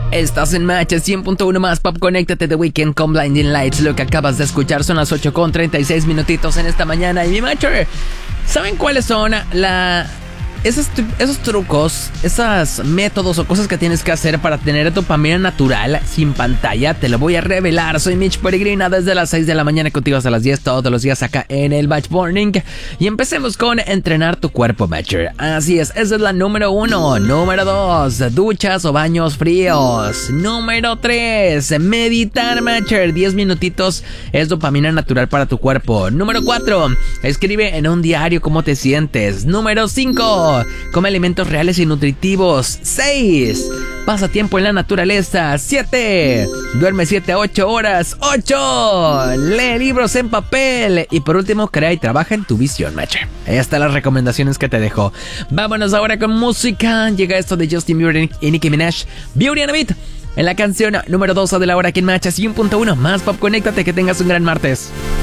Estás en Match 100.1 más Pop. Conéctate The Weeknd con Blinding Lights. Lo que acabas de escuchar son las 8:36 minutitos en esta mañana. Y mi Matcher, ¿saben cuáles son esos trucos, esos métodos o cosas que tienes que hacer para tener dopamina natural sin pantalla? Te lo voy a revelar. Soy Mitch Peregrina desde las 6 de la mañana, contigo hasta las 10 todos los días acá en el Match Morning. Y empecemos con entrenar tu cuerpo, Matcher. Así es, esa es la número 1. Número 2, duchas o baños fríos. Número 3, meditar, Matcher. 10 minutitos es dopamina natural para tu cuerpo. Número 4, escribe en un diario cómo te sientes. Número 5, come alimentos reales y nutritivos. 6, pasa tiempo en la naturaleza. 7, duerme 7 a 8 horas. 8, lee libros en papel. Y por último, crea y trabaja en tu visión, Matcher. Ahí están las recomendaciones que te dejo. Vámonos ahora con música. Llega esto de Justin Bieber y Nicki Minaj, Beauty and the Beat, en la canción número 2 de la hora aquí en Match 100.1 más Pop. Conéctate, que tengas un gran martes.